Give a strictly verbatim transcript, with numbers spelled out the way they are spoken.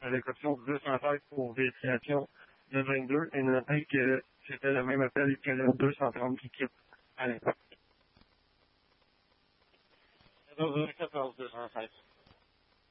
avec l'option deux cent seize pour vérification de vingt-deux. Et notez que c'était le même appel que le deux cent trente qui quitte à l'époque. quatorze quatorze deux cent seize.